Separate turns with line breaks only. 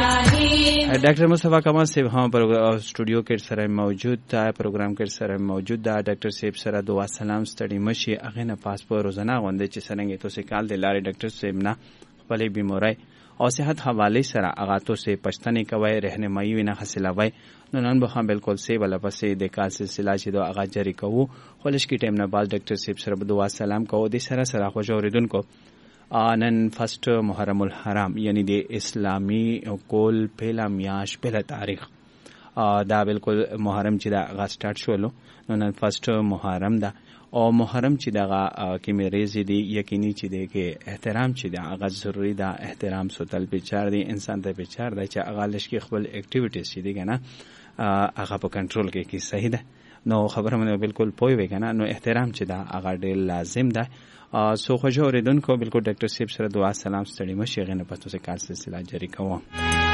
डॉक्टर मुस्तफा कमल से हम स्टूडियो के सर मौजूद था, प्रोग्राम के सर मौजूद था। डॉक्टर साहब सर दुआ सलाम ستړي مشي هغه نه پاس په روزانه غونډه چې څنګه تو سه کال د لارې ډاکټر صاحب نه خپلې بیماری او صحت حواله سره هغه تو سه پښتنې کوي رهنمایي وینه حاصلوي. نو نن به هم بالکل سی ولا پسې د کال سلسله چې دا هغه جاری کوو. خلش کی ټیم نه بعد ډاکټر صاحب سره دعا سلام کوو. د سره خو جوړیدونکو نن فرست محرم الحرام یعنی د اسلامی کول پهلا میاش پهلا تاریخ دا بالکل محرم چې دا غا سٹارټ شولو. نو نن فرست محرم دا او محرم چې دا کې مریض دي یقیني چې دی کې احترام چې دا هغه ضروری دا احترام سوتل پچار دی انسان ته پچار دی چې هغه لش کې خپل اکټیویټیز چې دی کنه هغه په کنټرول کې صحیح ده. نو خبره مې بالکل پوي وې کنه. نو احترام چې دا هغه ډېر لازم ده. سو خوشو اوریدونکو بالکل ډاکټر صاحب سره دعا سلام ستړي مشي غنه پتو سے کار سلسله جاری کوم.